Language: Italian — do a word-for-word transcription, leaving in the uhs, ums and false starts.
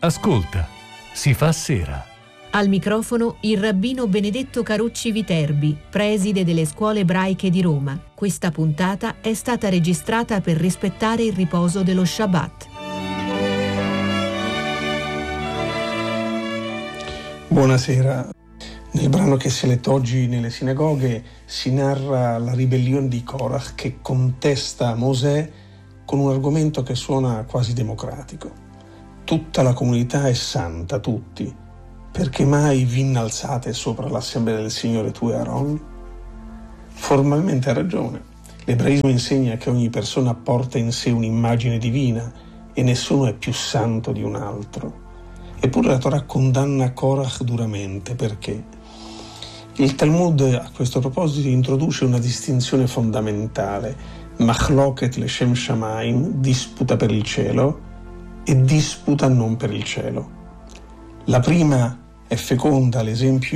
Ascolta, si fa sera. Al microfono il rabbino Benedetto Carucci Viterbi, preside delle scuole ebraiche di Roma. Questa puntata è stata registrata per rispettare il riposo dello Shabbat. Buonasera. Nel brano che si è letto oggi nelle sinagoghe si narra la ribellione di Korach che contesta Mosè con un argomento che suona quasi democratico. Tutta la comunità è santa, tutti. Perché mai vi innalzate sopra l'assemblea del Signore tu e Aaron? Formalmente ha ragione. L'ebraismo insegna che ogni persona porta in sé un'immagine divina e nessuno è più santo di un altro. Eppure la Torah condanna Korach duramente. Perché? Il Talmud a questo proposito introduce una distinzione fondamentale: Machloket leshem shamayim, disputa per il cielo, e disputa non per il cielo. La prima è feconda, l'esempio